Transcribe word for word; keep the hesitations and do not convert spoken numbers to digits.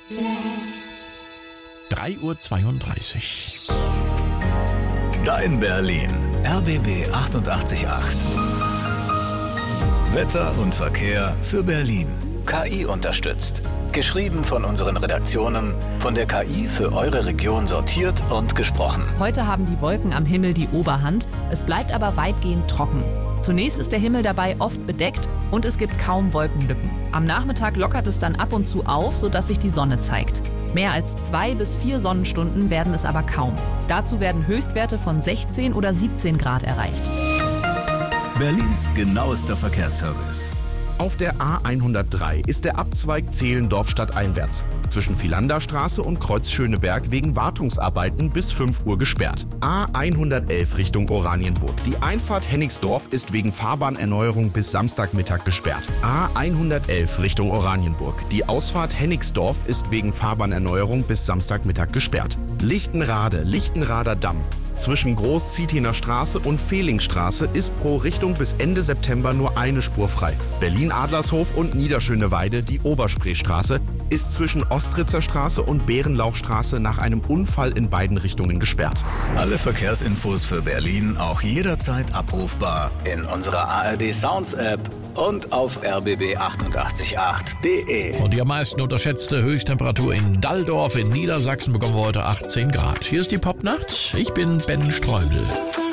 drei Uhr zweiunddreißig. Dein Berlin. R B B achtundachtzig Komma acht. Wetter und Verkehr für Berlin. K I unterstützt. Geschrieben von unseren Redaktionen, von der K I für eure Region sortiert und gesprochen. Heute haben die Wolken am Himmel die Oberhand. Es bleibt aber weitgehend trocken. Zunächst ist der Himmel dabei oft bedeckt und es gibt kaum Wolkenlücken. Am Nachmittag lockert es dann ab und zu auf, sodass sich die Sonne zeigt. Mehr als zwei bis vier Sonnenstunden werden es aber kaum. Dazu werden Höchstwerte von sechzehn oder siebzehn Grad erreicht. Berlins genauester Verkehrsservice. Auf der A hundertdrei ist der Abzweig Zehlendorf stadteinwärts zwischen Philanderstraße und Kreuz Schöneberg wegen Wartungsarbeiten bis fünf Uhr gesperrt. A hundertelf Richtung Oranienburg. Die Einfahrt Hennigsdorf ist wegen Fahrbahnerneuerung bis Samstagmittag gesperrt. A hundertelf Richtung Oranienburg. Die Ausfahrt Hennigsdorf ist wegen Fahrbahnerneuerung bis Samstagmittag gesperrt. Lichtenrade, Lichtenrader Damm. Zwischen Groß-Zietiner Straße und Fehlingstraße ist pro Richtung bis Ende September nur eine Spur frei. Berlin-Adlershof und Niederschöneweide, die Oberspreestraße, ist zwischen Ostritzer Straße und Bärenlauchstraße nach einem Unfall in beiden Richtungen gesperrt. Alle Verkehrsinfos für Berlin auch jederzeit abrufbar in unserer A R D Sounds App und auf r b b achtundachtzig Komma acht punkt d e. Und die am meisten unterschätzte Höchsttemperatur in Dalldorf in Niedersachsen bekommen wir heute achtzehn Grad. Hier ist die Popnacht. Ich bin Ben Streubel.